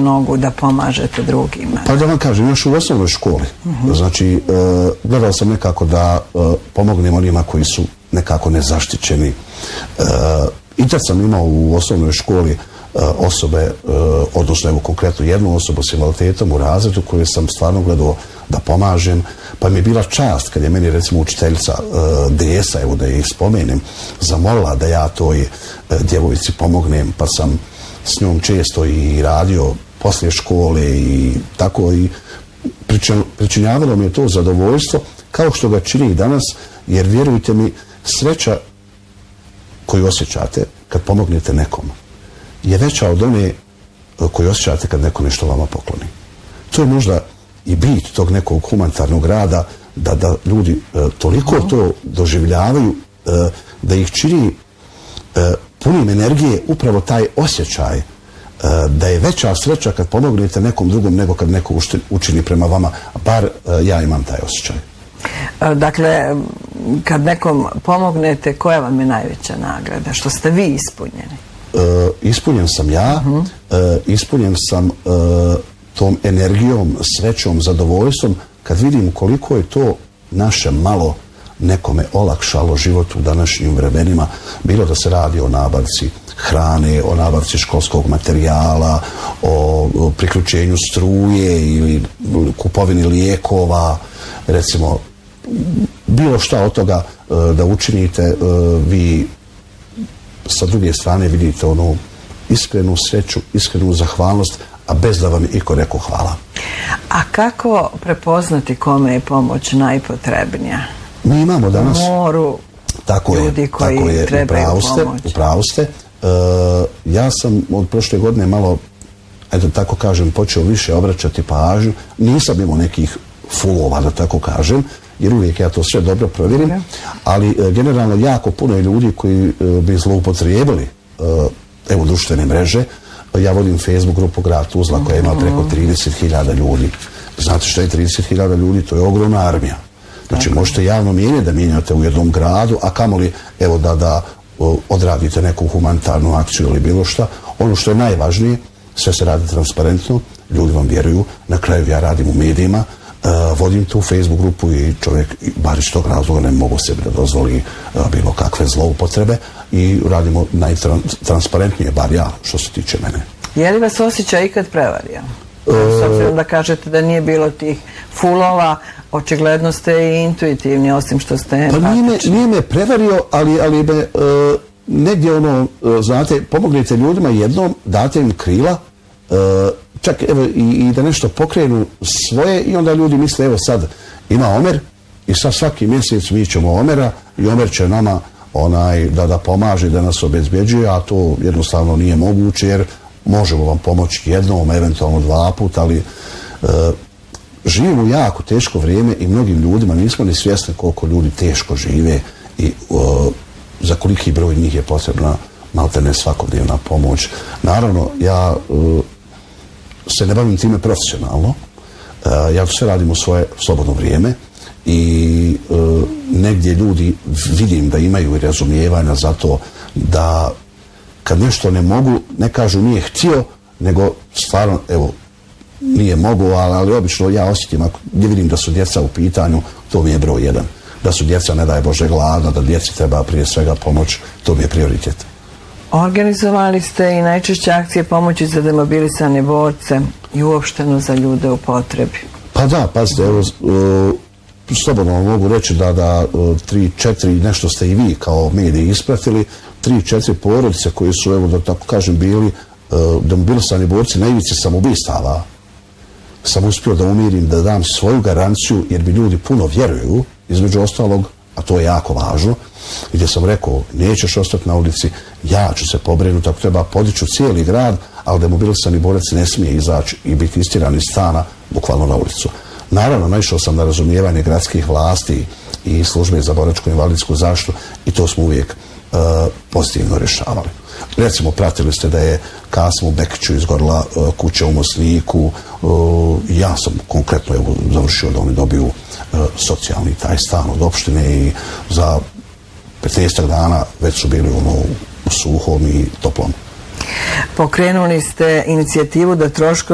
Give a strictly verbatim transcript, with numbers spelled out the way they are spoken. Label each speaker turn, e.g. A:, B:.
A: nogu da pomažete drugima?
B: Pa da vam kažem, još u osnovnoj školi. Uh-huh. Znači, e, gledao sam nekako da e, pomognem onima koji su nekako nezaštićeni. E, I tad sam imao u osnovnoj školi e, osobe, e, odnosno evo konkretno jednu osobu s invaliditetom u razredu koju sam stvarno gledao da pomažem. Pa mi je bila čast kad je meni recimo učiteljica e, Desa, evo da je ih spomenem, zamolila da ja toj e, djevojci pomognem, pa sam s njom često i radio poslije škole i tako i pričinjavalo mi je to zadovoljstvo kao što ga čini i danas, jer vjerujte mi, sreća koju osjećate kad pomognete nekom je veća od one koju osjećate kad neko nešto vama pokloni. To je možda i bit tog nekog humanitarnog rada, da, da ljudi e, toliko to doživljavaju e, da ih čini e, punim energije upravo taj osjećaj e, da je veća sreća kad pomognete nekom drugom nego kad neko učini prema vama, bar e, ja imam taj osjećaj.
A: Dakle, kad nekom pomognete, koja vam je najveća nagrada? Što ste vi ispunjeni?
B: E, ispunjen sam ja, uh-huh. e, ispunjen sam e, tom energijom, srećom, zadovoljstvom, kad vidim koliko je to naše malo nekome olakšalo život u današnjim vremenima, bilo da se radi o nabavci hrane, o nabavci školskog materijala, o, o priključenju struje ili kupovini lijekova, recimo, bilo šta od toga e, da učinite, e, vi sa druge strane vidite onu iskrenu sreću, iskrenu zahvalnost, a bez da vam iko rekao hvala.
A: A kako prepoznati kome je pomoć najpotrebnija?
B: Mi imamo danas
A: moru
B: tako
A: ljudi
B: je,
A: koji
B: tako je,
A: trebaju pomoć.
B: Upravo ste. E, ja sam od prošle godine malo, eto tako kažem, počeo više obraćati pažnju. Nisam imao nekih fulova, da tako kažem, jer uvijek ja to sve dobro provjerim, okay. ali e, generalno jako puno je ljudi koji e, bi zloupotrijebili e, evo društvene mreže. Ja vodim Facebook grupu Grad Tuzla koja ima preko trideset hiljada ljudi. Znate što je trideset hiljada ljudi? To je ogromna armija. Znači okay. možete javno mijenje da mijenjate u jednom gradu, a kamoli evo da, da o, odradite neku humanitarnu akciju ili bilo šta. Ono što je najvažnije, sve se radi transparentno, ljudi vam vjeruju, na kraju ja radim u medijima, Uh, vodim tu Facebook grupu i čovjek, bar iz tog razloga, ne mogu sebi da dozvoli uh, bilo kakve zloupotrebe i radimo najtransparentnije, bar ja, što se tiče mene.
A: Je li vas osjećaj ikad prevario? Uh, S obzirom da kažete da nije bilo tih fulova, očigledno ste i intuitivni, osim što ste empatični.
B: Pa nije me, nije me prevario, ali, ali me uh, negdje ono, uh, znate, pomognete ljudima jednom, date im krila, uh, čak evo i, i da nešto pokrenu svoje i onda ljudi misle evo sad ima Omer i sad svaki mjesec mi ćemo Omera i Omer će nama onaj da, da pomaže, da nas obezbjeđuje, a to jednostavno nije moguće jer možemo vam pomoći jednom, eventualno dva puta, ali e, živimo u jako teško vrijeme i mnogim ljudima nismo ni svjesni koliko ljudi teško žive i e, za koliki broj njih je potrebna maltene svakodnevna pomoć. Naravno, ja e, se ne bavim time profesionalno, uh, ja to sve radim u svoje slobodno vrijeme i uh, negdje ljudi vidim da imaju i razumijevanja za to da kad nešto ne mogu, ne kažu nije htio, nego stvarno, evo, nije mogu, ali, ali obično ja osjetim, ako gdje vidim da su djeca u pitanju, to mi je broj jedan. Da su djeca, ne daj Bože, gladna, da djeci treba prije svega pomoć, to mi je prioritet.
A: Organizovali ste i najčešće akcije pomoći za demobilisane borce i uopšteno za ljude u potrebi.
B: Pa da, pazite, evo, uh, slobodno mogu reći da, da uh, tri, četiri, nešto ste i vi kao mediji ispratili, tri, četiri porodice koji su, evo da tako kažem, bili uh, demobilisani borci na ivici samoubistava. Sam uspio da umirim, da dam svoju garanciju, jer bi ljudi puno vjeruju, između ostalog, a to je jako važno, gdje sam rekao, nećeš ostati na ulici, ja ću se pobrinuti, ako treba podiću cijeli grad, ali demobilisani borac ne smije izaći i biti istiran iz stana, bukvalno na ulicu. Naravno, naišao sam na razumijevanje gradskih vlasti i službe za boračku invalidsku zaštitu i to smo uvijek uh, pozitivno rješavali. Recimo, pratili ste da je Kasmu Bekiću izgorila uh, kuća u Mosniku, uh, ja sam konkretno evo, završio da oni dobiju uh, socijalni taj stan od opštine i za petnaestak dana već su bili ono, u suhom i toplom.
A: Pokrenuli ste inicijativu da troškovi